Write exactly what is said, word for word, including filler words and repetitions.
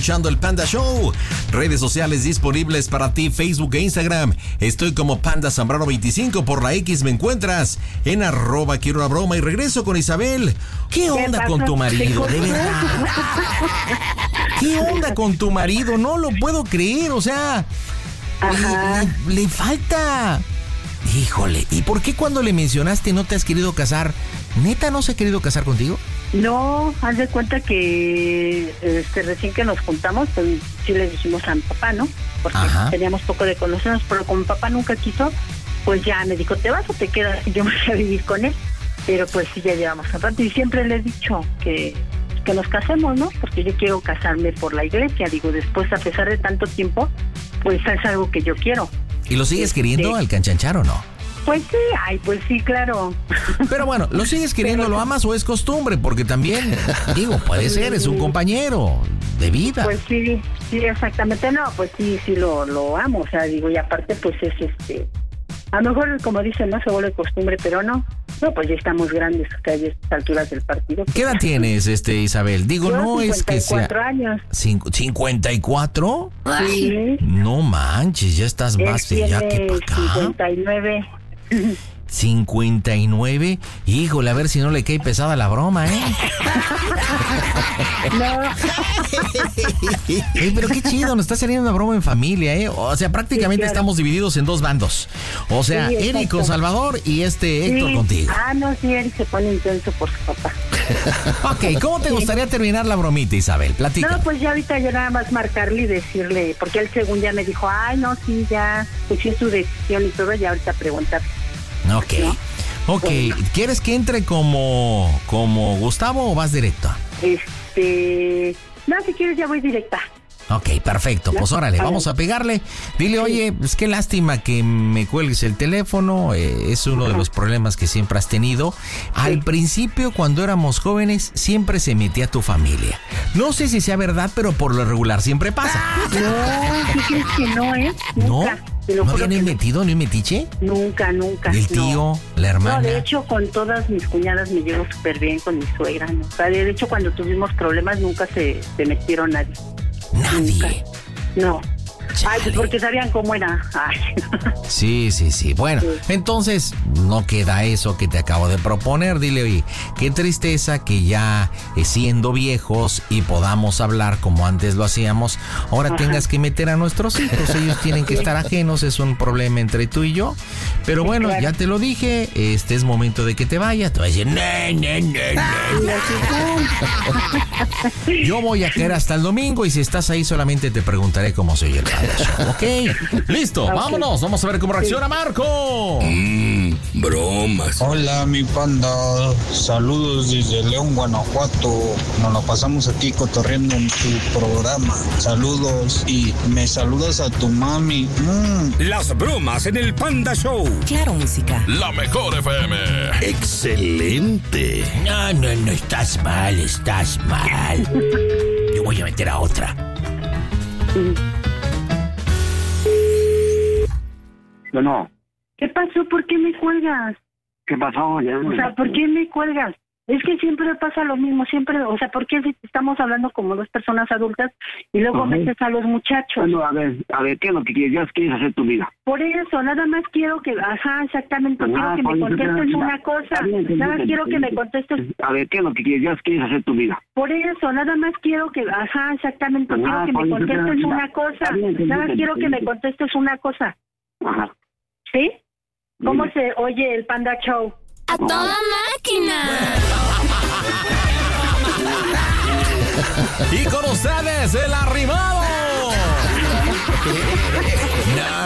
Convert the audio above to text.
escuchando el Panda Show. Redes sociales disponibles para ti, Facebook e Instagram. Estoy como Panda Zambrano veinticinco. Por la X me encuentras en arroba quiero una broma. Y regreso con Isabel. ¿Qué onda con tu marido? De verdad. ¿Qué onda con tu marido? No lo puedo creer, o sea, le, le, le falta. Híjole, ¿y por qué cuando le mencionaste no te has querido casar? ¿Neta no se ha querido casar contigo? No, haz de cuenta que este, recién que nos juntamos, pues sí le dijimos a mi papá, ¿no? Porque Ajá. teníamos poco de conocernos, pero como mi papá nunca quiso, pues ya me dijo, ¿te vas o te quedas? Y yo me fui a vivir con él, pero pues sí, ya llevamos un rato y siempre le he dicho que, que nos casemos, ¿no? Porque yo quiero casarme por la iglesia, digo, después a pesar de tanto tiempo, pues es algo que yo quiero. ¿Y lo sigues queriendo este, al Canchanchar o no? Pues sí, ay, pues sí, claro. Pero bueno, ¿lo sigues queriendo, Pero, lo amas o es costumbre? Porque también, digo, puede ser, es un compañero de vida. Pues sí, sí, exactamente, no, pues sí, sí lo, lo amo, o sea, digo, y aparte pues es este, a lo mejor como dicen, no se vuelve costumbre, pero no, no, pues ya estamos grandes, o sea, ya a estas alturas del partido. ¿Qué edad tienes, este Isabel? Digo, Yo, no es que sea... cincuenta y cuatro años. ¿cincuenta y cuatro? Sí. No manches, ya estás más allá que para acá. cincuenta y nueve. cincuenta y nueve. Híjole, a ver si no le cae pesada la broma, ¿eh? No. Ey, pero qué chido, nos está saliendo una broma en familia, ¿eh? O sea, prácticamente sí, claro. Estamos divididos en dos bandos. O sea, sí, Eric con Salvador y este sí. Héctor contigo. Ah, no, sí, Eric se pone intenso por su papá. Ok, ¿cómo te gustaría terminar la bromita, Isabel? Platica. No, pues ya ahorita yo nada más marcarle y decirle, porque él según ya me dijo, ay, no, sí, ya, pues sí es su decisión y todo, ya ahorita preguntar. Ok, ¿no? Ok, bueno. ¿Quieres que entre como, como Gustavo o vas directo? Este, no, si quieres ya voy directa. Ok, perfecto, pues órale, vamos a pegarle. Dile, oye, pues qué lástima que me cuelgues el teléfono, eh, es uno Ajá. de los problemas que siempre has tenido. Al sí. principio, cuando éramos jóvenes, siempre se metía tu familia. No sé si sea verdad, pero por lo regular siempre pasa. No, ¿sí crees que no, eh? Nunca. ¿No? ¿No viene metido ni un metiche? Nunca, nunca. ¿El tío, no. la hermana? No, de hecho, con todas mis cuñadas me llevo súper bien, con mi suegra, ¿no? O sea, de hecho, cuando tuvimos problemas, nunca se, se metieron nadie. ¿Nadie? Nunca. No. Chale. Ay, porque sabían cómo era. Ay. Sí, sí, sí. Bueno, sí. Entonces no queda eso que te acabo de proponer. Dile, oye, qué tristeza que ya eh, siendo viejos y podamos hablar como antes lo hacíamos, ahora Ajá. tengas que meter a nuestros hijos. Ellos tienen que estar ajenos, es un problema entre tú y yo. Pero sí, bueno, claro. Ya te lo dije, este es momento de que te vayas. Te voy a decir, ne, ne, ne, ne. Yo voy a caer hasta el domingo y si estás ahí solamente te preguntaré cómo soy el padre. Ok, listo, okay. Vámonos, vamos a ver cómo reacciona Marco. Mmm, bromas. Hola, mi panda, saludos desde León, Guanajuato. Nos lo pasamos aquí cotorreando en tu programa. Saludos y me saludas a tu mami. Mm. Las bromas en el Panda Show. Claro, música. La mejor F M. Excelente. No, no, no, estás mal, estás mal. Yo voy a meter a otra. No. ¿Qué pasó? ¿Por qué me cuelgas? ¿Qué pasó? Ya o sea, ¿por qué me cuelgas? Es que siempre pasa lo mismo, siempre, o sea, ¿por qué estamos hablando como dos personas adultas y luego uh-huh. metes a los muchachos? Bueno, a ver, a ver, ¿qué es lo que quieres? Ya quieres hacer tu vida. Por eso, nada más quiero que, ajá, exactamente, ah, quiero que me contestes una cosa, nada más quiero que me contestes. A ver, ¿qué es lo que quieres? Ya quieres hacer tu vida. Por eso, nada más quiero que, ajá, exactamente, quiero que me contestes una cosa, nada más quiero que me contestes una cosa. Ajá. ¿Sí? ¿Cómo se oye el Panda Show? ¡A toda máquina! Y con ustedes, el arrimado. No,